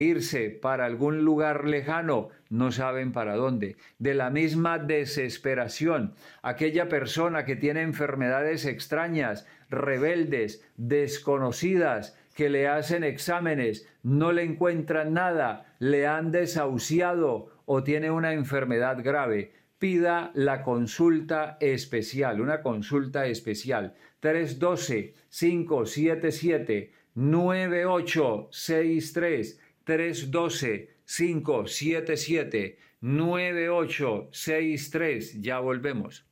irse para algún lugar lejano, no saben para dónde. De la misma desesperación, aquella persona que tiene enfermedades extrañas, rebeldes, desconocidas, que le hacen exámenes, no le encuentran nada, le han desahuciado o tiene una enfermedad grave. Pida la consulta especial, una consulta especial. 312-577-9863. 312-577-9863. Ya volvemos.